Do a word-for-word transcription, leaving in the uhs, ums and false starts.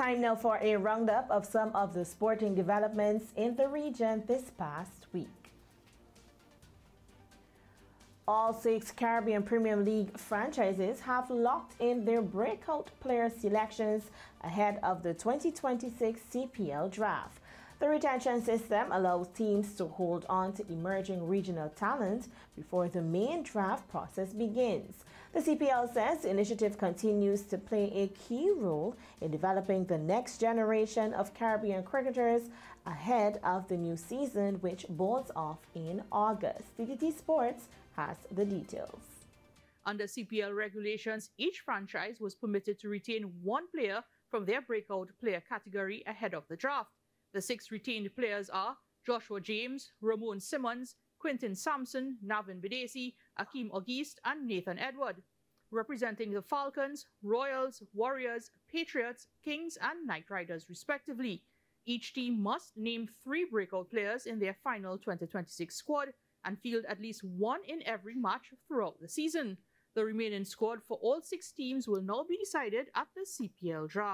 Time now for a roundup of some of the sporting developments in the region this past week. All six Caribbean Premier League franchises have locked in their breakout player selections ahead of the twenty twenty-six C P L draft. The retention system allows teams to hold on to emerging regional talent before the main draft process begins. The C P L says the initiative continues to play a key role in developing the next generation of Caribbean cricketers ahead of the new season, which bolts off in August. D D T Sports has the details. Under C P L regulations, each franchise was permitted to retain one player from their breakout player category ahead of the draft. The six retained players are Joshua James, Ramon Simmons, Quinton Sampson, Navin Bidesi, Akeem Auguste, and Nathan Edward. Representing the Falcons, Royals, Warriors, Patriots, Kings, and Knight Riders respectively. Each team must name three breakout players in their final twenty twenty-six squad and field at least one in every match throughout the season. The remaining squad for all six teams will now be decided at the C P L draft.